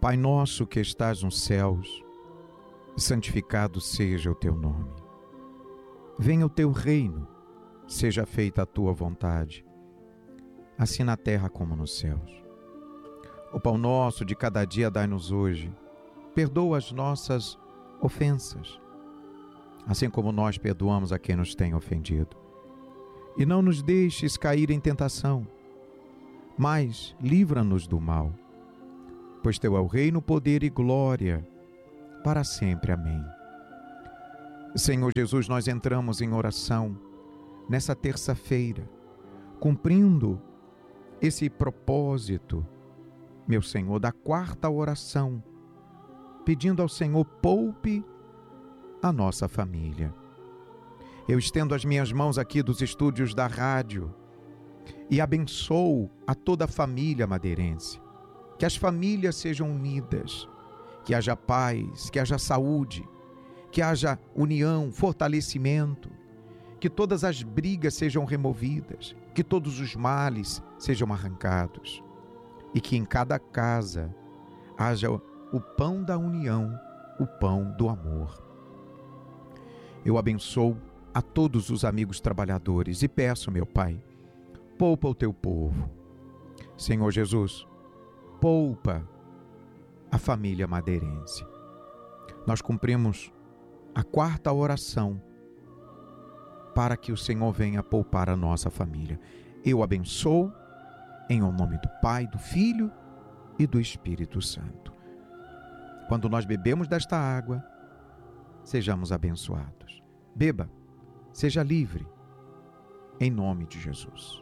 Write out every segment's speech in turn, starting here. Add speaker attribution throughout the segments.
Speaker 1: Pai nosso que estás nos céus, santificado seja o teu nome. Venha o teu reino, seja feita a tua vontade, assim na terra como nos céus. O pão nosso de cada dia dai-nos hoje. Perdoa as nossas ofensas, assim como nós perdoamos a quem nos tem ofendido. E não nos deixes cair em tentação, mas livra-nos do mal. Pois teu é o reino, poder e glória, para sempre. Amém. Senhor Jesus, nós entramos em oração nessa terça-feira, cumprindo esse propósito, meu Senhor, da quarta oração, pedindo ao Senhor, poupe a nossa família. Eu estendo as minhas mãos aqui dos estúdios da rádio e abençoo a toda a família madeirense. Que as famílias sejam unidas, que haja paz, que haja saúde, que haja união, fortalecimento, que todas as brigas sejam removidas, que todos os males sejam arrancados e que em cada casa haja o pão da união, o pão do amor. Eu abençoo a todos os amigos trabalhadores e peço, meu Pai, poupa o teu povo. Senhor Jesus, poupa a família madeirense. Nós cumprimos a quarta oração para que o Senhor venha poupar a nossa família. Eu abençoo em nome do Pai, do Filho e do Espírito Santo. Quando nós bebemos desta água, sejamos abençoados. Beba, seja livre, em nome de Jesus.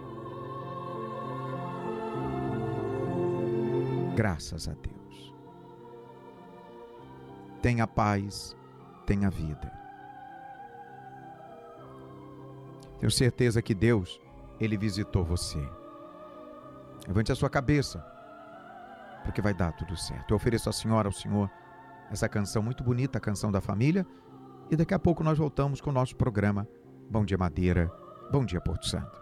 Speaker 1: Graças a Deus. Tenha paz, tenha vida. Tenho certeza que Deus, Ele visitou você. Levante a sua cabeça, porque vai dar tudo certo. Eu ofereço à senhora, ao senhor, essa canção muito bonita, a canção da família, e daqui a pouco nós voltamos com o nosso programa Bom Dia Madeira, Bom Dia Porto Santo.